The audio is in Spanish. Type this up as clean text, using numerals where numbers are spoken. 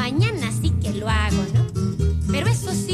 mañana sí que lo hago, ¿no? Pero eso sí,